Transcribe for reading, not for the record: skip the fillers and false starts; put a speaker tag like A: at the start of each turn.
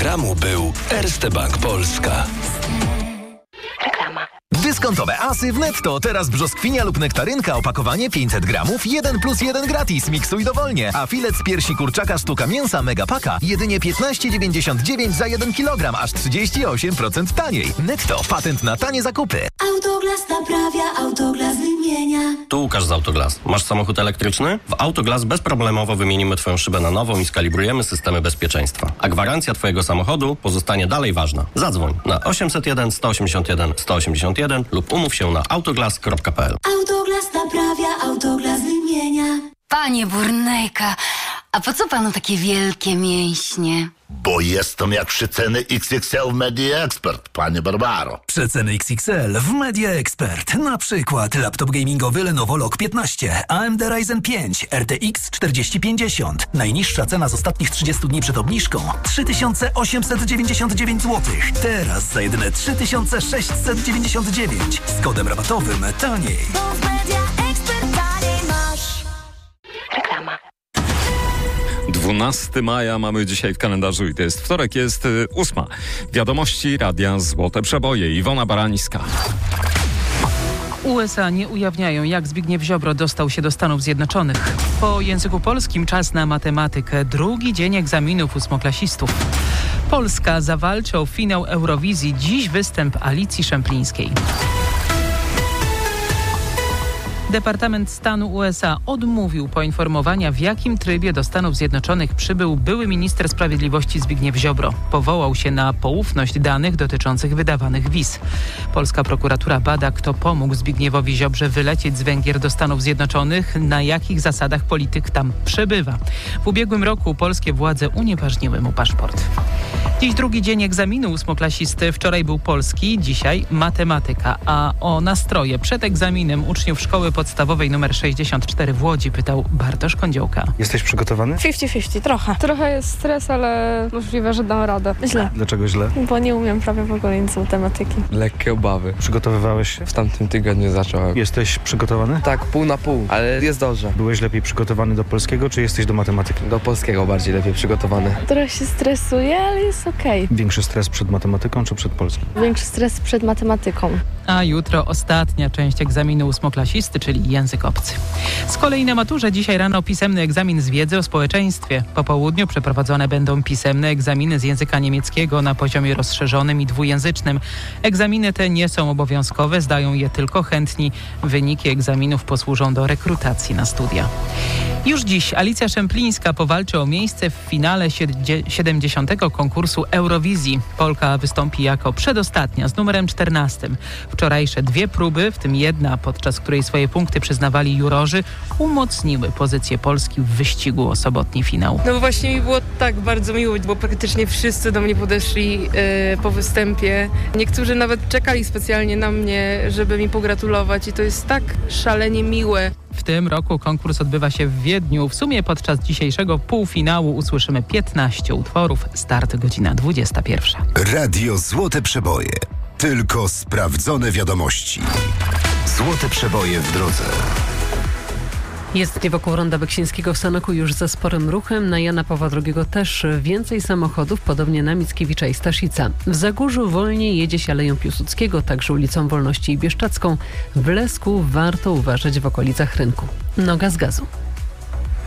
A: programu był Erste Bank Polska.
B: Reklama.
C: Dyskontowe asy w Netto. Teraz brzoskwinia lub nektarynka, opakowanie 500 gramów, 1+1 gratis. Miksuj dowolnie. A filet z piersi kurczaka sztuka mięsa Megapaka jedynie 15,99 za 1 kg, aż 38% taniej. Netto. Patent na tanie zakupy.
D: Autoglas naprawia, Autoglas wymienia.
E: Tu Łukasz z Autoglas. Masz samochód elektryczny? W Autoglas bezproblemowo wymienimy Twoją szybę na nową i skalibrujemy systemy bezpieczeństwa. A gwarancja Twojego samochodu pozostanie dalej ważna. Zadzwoń na 801 181 181 lub umów się na autoglas.pl.
D: Autoglas naprawia, Autoglas wymienia.
B: Panie Burnejka, a po co panu takie wielkie mięśnie?
F: Bo jestem jak przeceny XXL w Media Expert, panie Barbaro.
G: Przeceny XXL w Media Expert. Na przykład laptop gamingowy Lenovo Log 15, AMD Ryzen 5, RTX 4050. Najniższa cena z ostatnich 30 dni przed obniżką 3899 zł. Teraz za jedyne 3699. Z kodem rabatowym taniej.
D: Bo w Media Expert taniej masz.
B: Reklama.
H: 12 maja mamy dzisiaj w kalendarzu i to jest wtorek, jest 8. Wiadomości Radia Złote Przeboje. Iwona Barańska.
I: USA nie ujawniają, jak Zbigniew Ziobro dostał się do Stanów Zjednoczonych. Po języku polskim czas na matematykę. Drugi dzień egzaminów ósmoklasistów. Polska zawalczy o finał Eurowizji. Dziś występ Alicji Szemplińskiej. Departament Stanu USA odmówił poinformowania, w jakim trybie do Stanów Zjednoczonych przybył były minister sprawiedliwości Zbigniew Ziobro. Powołał się na poufność danych dotyczących wydawanych wiz. Polska prokuratura bada, kto pomógł Zbigniewowi Ziobrze wylecieć z Węgier do Stanów Zjednoczonych, na jakich zasadach polityk tam przebywa. W ubiegłym roku polskie władze unieważniły mu paszport. Dziś drugi dzień egzaminu ósmoklasisty. Wczoraj był polski, dzisiaj matematyka. A o nastroje przed egzaminem uczniów szkoły podstawowej nr 64 w Łodzi pytał Bartosz Kądziołka.
J: Jesteś przygotowany?
K: 50-50, trochę. Trochę jest stres, ale możliwe, że dam radę. Źle.
J: Dlaczego źle?
K: Bo nie umiem prawie w ogóle nic z matematyki.
L: Lekkie obawy.
J: Przygotowywałeś się?
L: W tamtym tygodniu zacząłem.
J: Jesteś przygotowany?
L: Tak, pół na pół, ale jest dobrze.
J: Byłeś lepiej przygotowany do polskiego, czy jesteś do matematyki?
L: Do polskiego bardziej lepiej przygotowany.
K: Trochę się stresuję, ale jest okej.
J: Większy stres przed matematyką, czy przed polskim?
K: Większy stres przed matematyką.
I: A jutro ostatnia część egzaminu ósmoklasisty, czyli język obcy. Z kolei na maturze dzisiaj rano pisemny egzamin z wiedzy o społeczeństwie. Po południu przeprowadzone będą pisemne egzaminy z języka niemieckiego na poziomie rozszerzonym i dwujęzycznym. Egzaminy te nie są obowiązkowe, zdają je tylko chętni. Wyniki egzaminów posłużą do rekrutacji na studia. Już dziś Alicja Szemplińska powalczy o miejsce w finale 70. konkursu Eurowizji. Polka wystąpi jako przedostatnia z numerem 14. Wczorajsze dwie próby, w tym jedna, podczas której swoje punkty przyznawali jurorzy, umocniły pozycję Polski w wyścigu o sobotni finał.
M: No właśnie mi było tak bardzo miło, bo praktycznie wszyscy do mnie podeszli po występie. Niektórzy nawet czekali specjalnie na mnie, żeby mi pogratulować i to jest tak szalenie miłe.
I: W tym roku konkurs odbywa się w Wiedniu. W sumie podczas dzisiejszego półfinału usłyszymy 15 utworów. Start godzina 21.
A: Radio Złote Przeboje. Tylko sprawdzone wiadomości. Złote Przeboje w drodze.
N: Jest wokół Ronda Beksińskiego w Sanoku już ze sporym ruchem. Na Jana Pawła II też więcej samochodów, podobnie na Mickiewicza i Staszica. W Zagórzu wolniej jedzie się Aleją Piłsudskiego, także ulicą Wolności i Bieszczacką. W Lesku warto uważać w okolicach rynku. Noga z gazu.